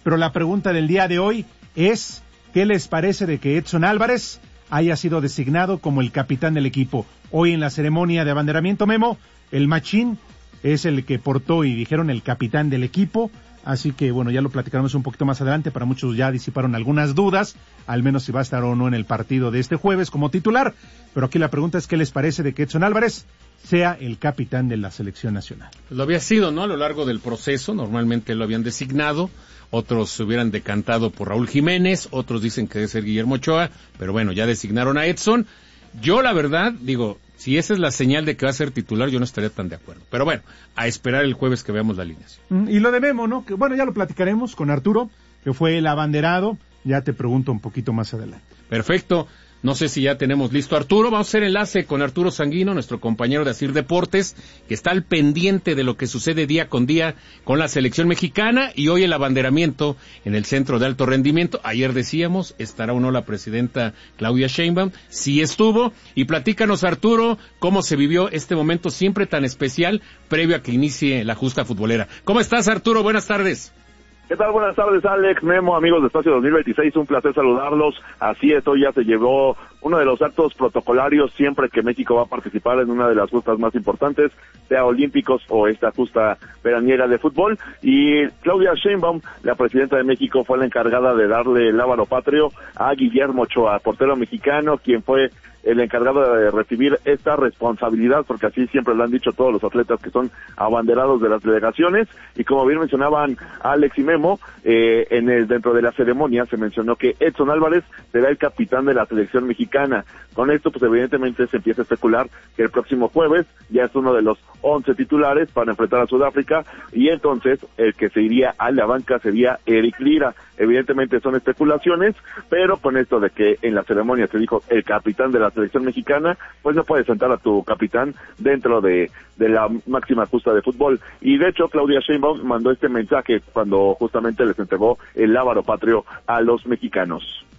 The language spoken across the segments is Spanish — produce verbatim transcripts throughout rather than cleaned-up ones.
pero la pregunta del día de hoy es, ¿qué les parece de que Edson Álvarez haya sido designado como el capitán del equipo? Hoy en la ceremonia de abanderamiento, Memo, el machín es el que portó y dijeron el capitán del equipo, así que bueno, ya lo platicaremos un poquito más adelante. Para muchos ya disiparon algunas dudas, al menos si va a estar o no en el partido de este jueves como titular, pero aquí la pregunta es, ¿qué les parece de que Edson Álvarez sea el capitán de la selección nacional? Lo había sido, ¿no? A lo largo del proceso, normalmente lo habían designado, otros se hubieran decantado por Raúl Jiménez, otros dicen que debe ser Guillermo Ochoa, pero bueno, ya designaron a Edson. Yo, la verdad, digo, si esa es la señal de que va a ser titular, yo no estaría tan de acuerdo. Pero bueno, a esperar el jueves que veamos la alineación. Y lo de Memo, ¿no? Que bueno, ya lo platicaremos con Arturo, que fue el abanderado. Ya te pregunto un poquito más adelante. Perfecto. No sé si ya tenemos listo a Arturo. Vamos a hacer enlace con Arturo Sanguino, nuestro compañero de Asir Deportes, que está al pendiente de lo que sucede día con día con la selección mexicana, y hoy el abanderamiento en el Centro de Alto Rendimiento. Ayer decíamos, ¿estará o no la presidenta Claudia Sheinbaum? Sí estuvo. Y platícanos, Arturo, cómo se vivió este momento siempre tan especial previo a que inicie la justa futbolera. ¿Cómo estás, Arturo? Buenas tardes. ¿Qué tal? Buenas tardes, Alex, Memo, amigos de Espacio dos mil veintiséis, un placer saludarlos. Así es, hoy ya se llevó uno de los actos protocolarios siempre que México va a participar en una de las justas más importantes, sea olímpicos o esta justa veraniega de fútbol. Y Claudia Sheinbaum, la presidenta de México, fue la encargada de darle el lábaro patrio a Guillermo Ochoa, portero mexicano, quien fue el encargado de recibir esta responsabilidad, porque así siempre lo han dicho todos los atletas que son abanderados de las delegaciones. Y como bien mencionaban Alex y Memo, eh, en el dentro de la ceremonia se mencionó que Edson Álvarez será el capitán de la selección mexicana. Con esto, pues evidentemente se empieza a especular que el próximo jueves ya es uno de los once titulares para enfrentar a Sudáfrica, y entonces el que se iría a la banca sería Eric Lira. Evidentemente son especulaciones, pero con esto de que en la ceremonia se dijo el capitán de la selección mexicana, pues no puedes sentar a tu capitán dentro de, de la máxima justa de fútbol. Y de hecho Claudia Sheinbaum mandó este mensaje cuando justamente les entregó el lábaro patrio a los mexicanos.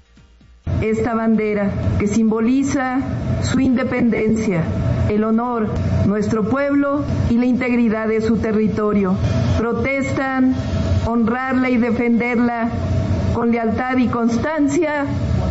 Esta bandera que simboliza su independencia, el honor, nuestro pueblo y la integridad de su territorio. Protestan honrarla y defenderla con lealtad y constancia.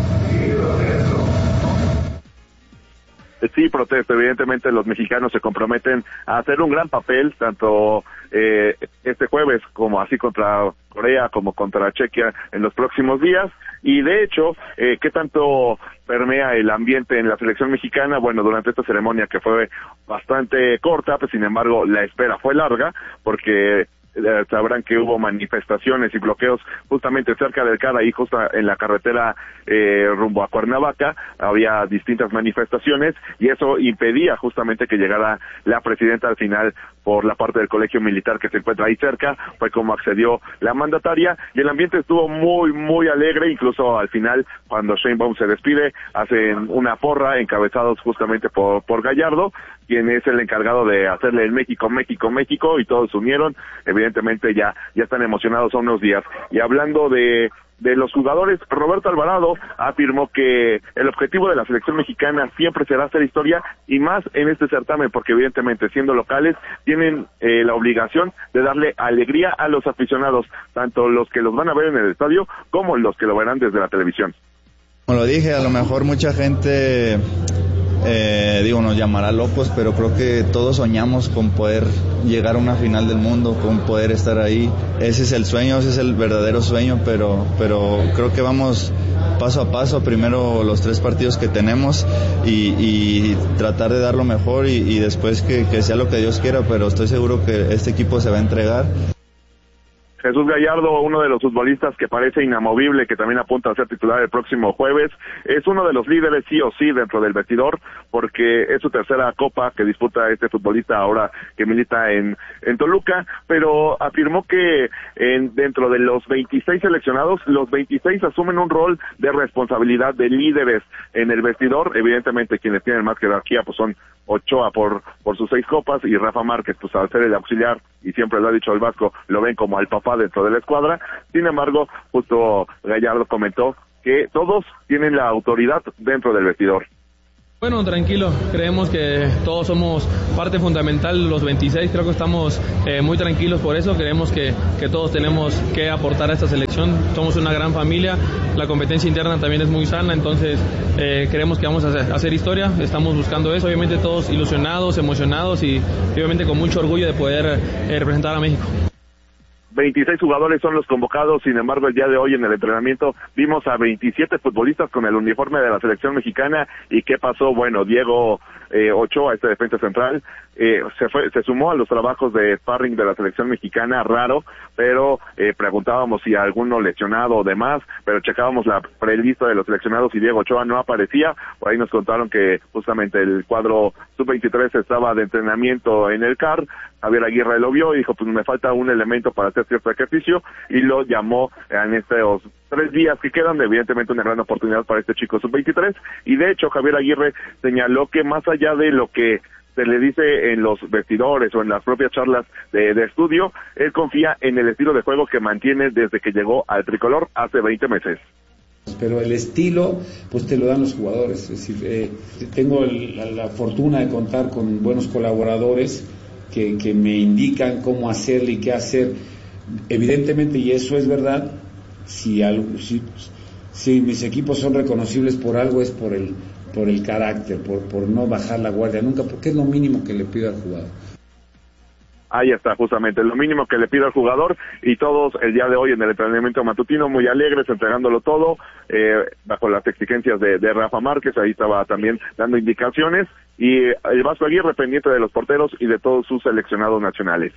Sí, protesto. Evidentemente los mexicanos se comprometen a hacer un gran papel, tanto eh, este jueves como así contra Corea como contra Chequia en los próximos días. Y de hecho, eh, ¿qué tanto permea el ambiente en la selección mexicana? Bueno, durante esta ceremonia que fue bastante corta, pues sin embargo la espera fue larga, porque Eh, sabrán que hubo manifestaciones y bloqueos justamente cerca del C A R, ahí justo en la carretera eh, rumbo a Cuernavaca, había distintas manifestaciones y eso impedía justamente que llegara la presidenta al final por la parte del colegio militar que se encuentra ahí cerca. Fue como accedió la mandataria y el ambiente estuvo muy, muy alegre, incluso al final cuando Sheinbaum se despide, hacen una porra encabezados justamente por, por Gallardo, quien es el encargado de hacerle el México, México, México, y todos se unieron. Evidentemente ya ya están emocionados a unos días. Y hablando de de los jugadores, Roberto Alvarado afirmó que el objetivo de la selección mexicana siempre será hacer historia, y más en este certamen, porque evidentemente siendo locales tienen eh, la obligación de darle alegría a los aficionados, tanto los que los van a ver en el estadio como los que lo verán desde la televisión. Como lo dije, a lo mejor mucha gente Eh, digo, nos llamará locos, pero creo que todos soñamos con poder llegar a una final del mundo, con poder estar ahí. Ese es el sueño, ese es el verdadero sueño, pero, pero creo que vamos paso a paso. Primero los tres partidos que tenemos y, y tratar de dar lo mejor y, y después que, que sea lo que Dios quiera, pero estoy seguro que este equipo se va a entregar. Jesús Gallardo, uno de los futbolistas que parece inamovible, que también apunta a ser titular el próximo jueves, es uno de los líderes sí o sí dentro del vestidor, porque es su tercera copa que disputa este futbolista ahora que milita en, en Toluca, pero afirmó que en, dentro de los veintiséis seleccionados, los veintiséis asumen un rol de responsabilidad de líderes en el vestidor. Evidentemente quienes tienen más jerarquía pues son Ochoa por por sus seis copas y Rafa Márquez pues al ser el auxiliar, y siempre lo ha dicho el Vasco, lo ven como al papá dentro de la escuadra. Sin embargo, justo Gallardo comentó que todos tienen la autoridad dentro del vestidor. Bueno, tranquilo, creemos que todos somos parte fundamental, los veintiséis, creo que estamos eh, muy tranquilos por eso, creemos que, que todos tenemos que aportar a esta selección, somos una gran familia, la competencia interna también es muy sana, entonces eh, creemos que vamos a hacer, a hacer historia, estamos buscando eso, obviamente todos ilusionados, emocionados y obviamente con mucho orgullo de poder eh, representar a México. veintiséis jugadores son los convocados, sin embargo el día de hoy en el entrenamiento vimos a veintisiete futbolistas con el uniforme de la selección mexicana. ¿Y qué pasó? Bueno, Diego eh, Ochoa, este defensa central, eh, se fue, se sumó a los trabajos de sparring de la selección mexicana, raro, pero eh, preguntábamos si alguno lesionado o demás, pero checábamos la prelista de los seleccionados y Diego Ochoa no aparecía. Por ahí nos contaron que justamente el cuadro sub veintitrés estaba de entrenamiento en el C A R. Javier Aguirre lo vio y dijo, pues me falta un elemento para hacer cierto ejercicio, y lo llamó en estos tres días que quedan, evidentemente una gran oportunidad para este chico sub veintitrés, y de hecho Javier Aguirre señaló que más allá de lo que se le dice en los vestidores o en las propias charlas de, de estudio, él confía en el estilo de juego que mantiene desde que llegó al tricolor hace veinte meses. Pero el estilo, pues te lo dan los jugadores, es decir, eh, tengo el, la, la fortuna de contar con buenos colaboradores que, que me indican cómo hacerle y qué hacer. Evidentemente, y eso es verdad, si, algo, si, si mis equipos son reconocibles por algo es por el por el carácter, por, por no bajar la guardia nunca, porque es lo mínimo que le pido al jugador. Ahí está, justamente, lo mínimo que le pido al jugador, y todos el día de hoy en el entrenamiento matutino muy alegres, entregándolo todo, eh, bajo las exigencias de, de Rafa Márquez. Ahí estaba también dando indicaciones, y el Vasco Aguirre pendiente de los porteros y de todos sus seleccionados nacionales.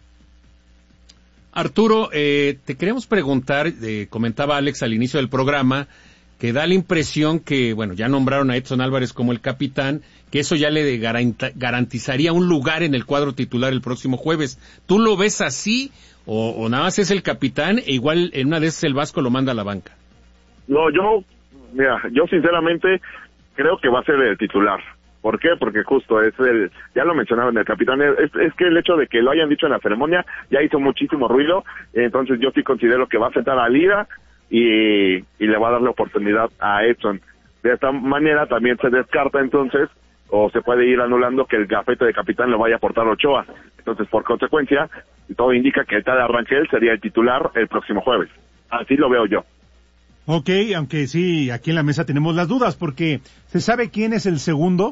Arturo, eh, te queremos preguntar, eh, comentaba Alex al inicio del programa, que da la impresión que, bueno, ya nombraron a Edson Álvarez como el capitán, que eso ya le garantizaría un lugar en el cuadro titular el próximo jueves. ¿Tú lo ves así o, o nada más es el capitán e igual en una de esas el Vasco lo manda a la banca? No, yo, mira, yo sinceramente creo que va a ser el titular. ¿Por qué? Porque justo es el, ya lo mencionaban el capitán, es, es que el hecho de que lo hayan dicho en la ceremonia ya hizo muchísimo ruido, entonces yo sí considero que va a sentar a Lira y, y le va a dar la oportunidad a Edson. De esta manera también se descarta entonces, o se puede ir anulando que el gafete de capitán lo vaya a aportar Ochoa. Entonces, por consecuencia, todo indica que el tal Arrangel sería el titular el próximo jueves. Así lo veo yo. Ok, aunque sí, aquí en la mesa tenemos las dudas, porque ¿se sabe quién es el segundo?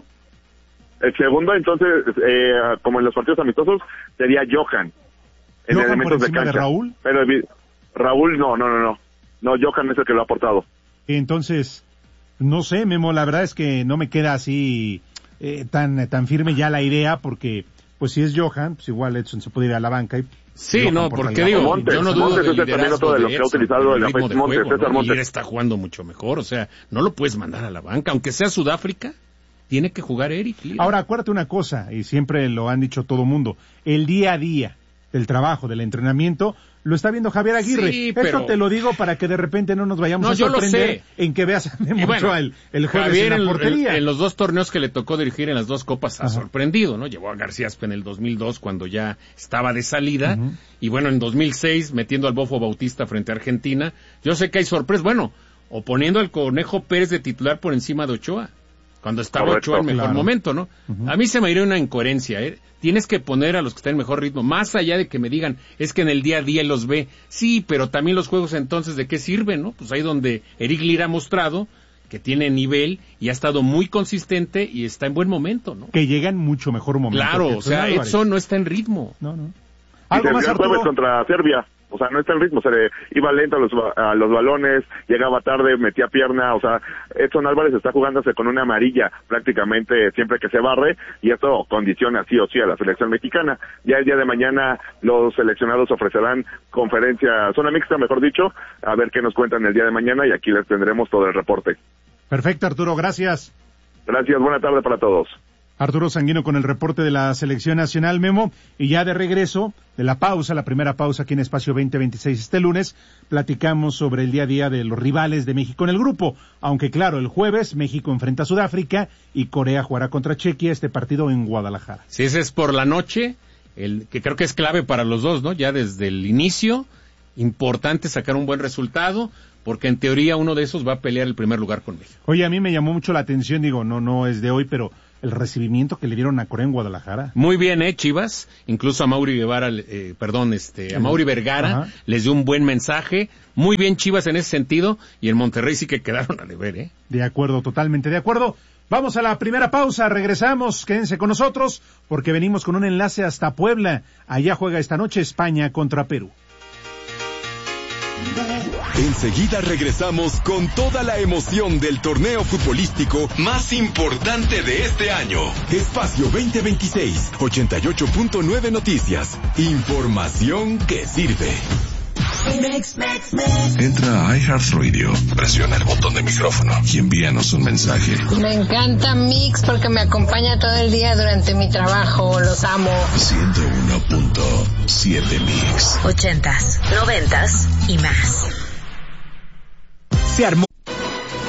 El segundo, entonces, eh, como en los partidos amistosos, sería Johan. En ¿Johan elementos por encima de cancha. de Raúl? Pero Raúl, no, no, no, no. No, Johan es el que lo ha aportado. Entonces, no sé, Memo, la verdad es que no me queda así eh, tan tan firme ya la idea, porque pues si es Johan, pues igual Edson se puede ir a la banca y sí, Johan no, por porque la digo, Montes, yo no dudo Montes del es el también liderazgo otro de de los que ha Edson, utilizado el el ritmo de Montes, juego, César ¿no? Montes. Y él está jugando mucho mejor, o sea, no lo puedes mandar a la banca, aunque sea Sudáfrica, tiene que jugar Eric Lira. Ahora, acuérdate una cosa, y siempre lo han dicho todo mundo, el día a día del trabajo, del entrenamiento, lo está viendo Javier Aguirre. Sí, pero... Esto te lo digo para que de repente no nos vayamos no, a sorprender sé. en que veas a Memo bueno, Ochoa el, el jueves Javier en la portería. En, en los dos torneos que le tocó dirigir en las dos copas ha Ajá. sorprendido, ¿no? Llevó a García Aspe en el dos mil dos cuando ya estaba de salida, Uh-huh. y bueno, en dos mil seis metiendo al Bofo Bautista frente a Argentina. Yo sé que hay sorpresas, bueno, o poniendo al Conejo Pérez de titular por encima de Ochoa, cuando estaba Correcto, Ochoa en mejor claro. momento, ¿no? Uh-huh. A mí se me iría una incoherencia, ¿eh? Tienes que poner a los que están en mejor ritmo, más allá de que me digan, es que en el día a día los ve. Sí, pero también los juegos entonces, ¿de qué sirven, no? Pues ahí donde Eric Lira ha mostrado que tiene nivel y ha estado muy consistente y está en buen momento, ¿no? Que llega en mucho mejor momento. Claro, o sea, Álvarez. Edson no está en ritmo. No, no. Y ¿Algo más, el jueves Arturo? contra Serbia. O sea, no está en ritmo, se le iba lento a los, a los balones, llegaba tarde, metía pierna, o sea, Edson Álvarez está jugándose con una amarilla prácticamente siempre que se barre, y esto condiciona sí o sí a la selección mexicana. Ya el día de mañana los seleccionados ofrecerán conferencia, zona mixta mejor dicho, a ver qué nos cuentan el día de mañana, y aquí les tendremos todo el reporte. Perfecto, Arturo, gracias. Gracias, buena tarde para todos. Arturo Sanguino con el reporte de la Selección Nacional, Memo, y ya de regreso de la pausa, la primera pausa aquí en Espacio veinte veintiséis este lunes, platicamos sobre el día a día de los rivales de México en el grupo, aunque claro, el jueves México enfrenta a Sudáfrica y Corea jugará contra Chequia, este partido en Guadalajara. Si ese es por la noche, el que creo que es clave para los dos, ¿no? Ya desde el inicio, importante sacar un buen resultado, porque en teoría uno de esos va a pelear el primer lugar con México. Oye, a mí me llamó mucho la atención, digo, no, no es de hoy, pero el recibimiento que le dieron a Corea en Guadalajara. Muy bien, eh, Chivas, incluso a Mauri Guevara, eh, perdón, este, a Mauri Vergara, ajá, les dio un buen mensaje. Muy bien Chivas en ese sentido, y en Monterrey sí que quedaron a deber, eh. De acuerdo, totalmente de acuerdo. Vamos a la primera pausa, regresamos, quédense con nosotros, porque venimos con un enlace hasta Puebla. Allá juega esta noche España contra Perú. Enseguida regresamos con toda la emoción del torneo futbolístico más importante de este año. Espacio veinte veintiséis, ochenta y ocho punto nueve Noticias. Información que sirve. Entra a iHeartRadio, presiona el botón de micrófono y envíanos un mensaje. Me encanta Mix porque me acompaña todo el día durante mi trabajo, los amo. ciento uno punto siete Mix. Ochentas, noventas y más. Se armó